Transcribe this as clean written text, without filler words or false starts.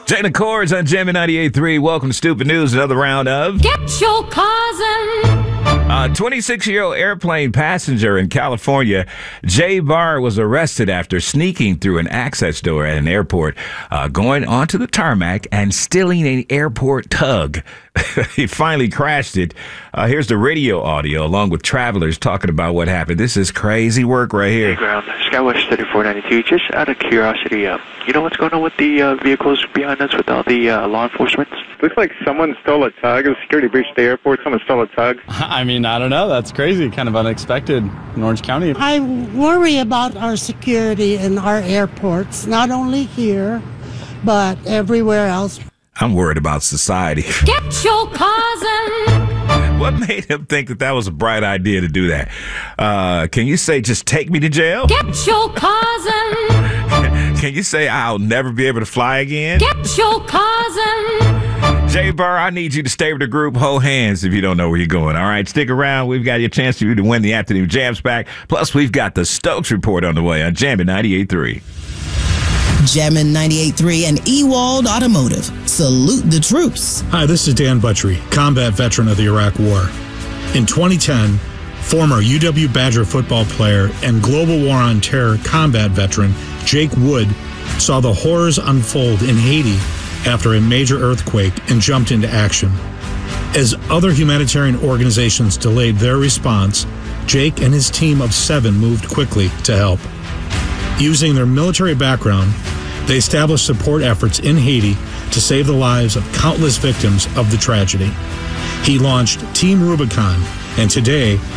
Jayna Cords on Jammin' 98.3. Welcome to Stupid News, another round of Get Your Cousin. A 26-year-old airplane passenger in California, Jay Barr, was arrested after sneaking through an access door at an airport, going onto the tarmac and stealing an airport tug. He finally crashed it. Here's the radio audio along with travelers talking about what happened. This is crazy work right here. Hey, ground, Skywatch 3492. Just out of curiosity, you know what's going on with the vehicles behind us with all the law enforcement? Looks like someone stole a tug. A security breach at the airport. Someone stole a tug. I mean, I don't know. That's crazy. Kind of unexpected in Orange County. I worry about our security in our airports, not only here, but everywhere else. I'm worried about society. Get Your Cousin. What made him think that was a bright idea to do that? Can you say, just take me to jail? Get Your Cousin. Can you say, I'll never be able to fly again? Get Your Cousin. Jay Barr, I need you to stay with the group. Hold hands if you don't know where you're going. All right, stick around. We've got your chance for you to win the afternoon Jams pack. Plus, we've got the Stokes Report on the way on Jammin' 98.3. Jammin' 98.3 and Ewald Automotive. Salute the troops. Hi, this is Dan Butchery, combat veteran of the Iraq War. In 2010, former UW Badger football player and Global War on Terror combat veteran Jake Wood saw the horrors unfold in Haiti after a major earthquake and jumped into action. As other humanitarian organizations delayed their response, Jake and his team of 7 moved quickly to help. Using their military background, they established support efforts in Haiti to save the lives of countless victims of the tragedy. He launched Team Rubicon, and today